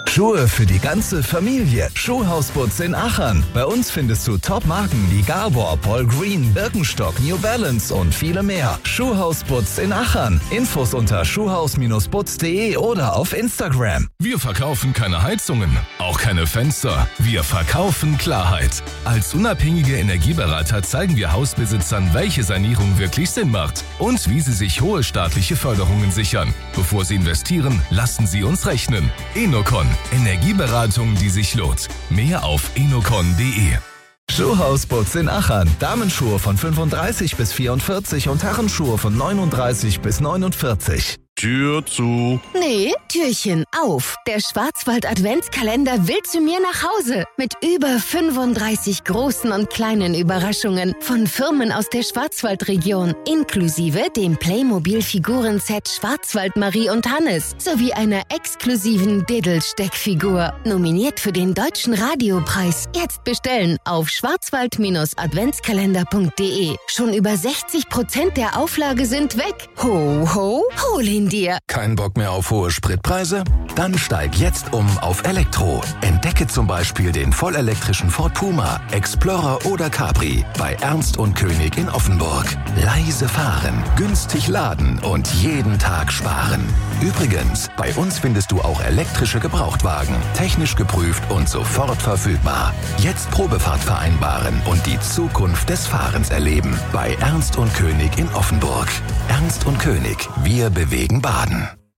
Schuhe für die ganze Familie. Schuhhausputz in Achern. Bei uns findest du Top-Marken wie Gabor, Paul Green, Birkenstock, New Balance und viele mehr. Schuhhausputz in Achern. Infos unter schuhhaus-putz.de oder auf Instagram. Wir verkaufen keine Heizungen, auch keine Fenster. Wir verkaufen Klarheit. Als unabhängige Energieberater zeigen wir Hausbesitzern, welche Sanierung wirklich Sinn macht und wie sie sich hohe staatliche Förderungen sichern. Bevor sie investieren, lassen sie uns rechnen. Enocon. Energieberatung, die sich lohnt. Mehr auf enocon.de. Schuhhausputz in Achern. Damenschuhe von 35 bis 44 und Herrenschuhe von 39 bis 49. Tür zu. Nee, Türchen auf. Der Schwarzwald-Adventskalender will zu mir nach Hause. Mit über 35 großen und kleinen Überraschungen von Firmen aus der Schwarzwaldregion. Inklusive dem Playmobil-Figurenset Schwarzwald Marie und Hannes. Sowie einer exklusiven Diddle-Steckfigur. Nominiert für den Deutschen Radiopreis. Jetzt bestellen auf schwarzwald-adventskalender.de. Schon über 60% der Auflage sind weg. Ho, ho, hol ihn dir. Kein Bock mehr auf hohe Spritpreise? Dann steig jetzt auf Elektro. Entdecke zum Beispiel den vollelektrischen Ford Puma, Explorer oder Capri bei Ernst und König in Offenburg. Leise fahren, günstig laden und jeden Tag sparen. Übrigens, bei uns findest du auch elektrische Gebrauchtwagen, technisch geprüft und sofort verfügbar. Jetzt Probefahrt vereinbaren und die Zukunft des Fahrens erleben bei Ernst und König in Offenburg. Ernst und König, wir bewegen Baden.